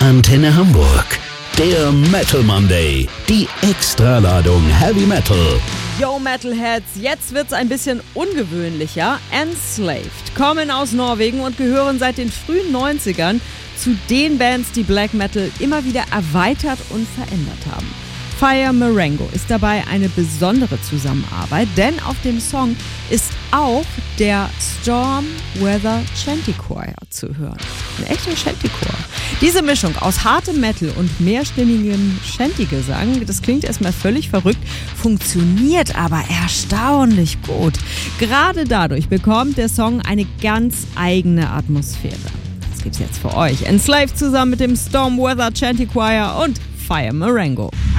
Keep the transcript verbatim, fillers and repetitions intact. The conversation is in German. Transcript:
Antenne Hamburg. Der Metal Monday. Die Extraladung Heavy Metal. Yo Metalheads, jetzt wird's ein bisschen ungewöhnlicher. Enslaved kommen aus Norwegen und gehören seit den frühen neunzigern zu den Bands, die Black Metal immer wieder erweitert und verändert haben. Fire Marengo ist dabei eine besondere Zusammenarbeit, denn auf dem Song ist auch der Storm Weather Chanticleer zu hören. Ein echter Chanticleer. Diese Mischung aus hartem Metal und mehrstimmigem Shanty-Gesang, das klingt erstmal völlig verrückt, funktioniert aber erstaunlich gut. Gerade dadurch bekommt der Song eine ganz eigene Atmosphäre. Das gibt's jetzt für euch. Enslaved zusammen mit dem Storm Weather Chanticleer und Fire Marengo.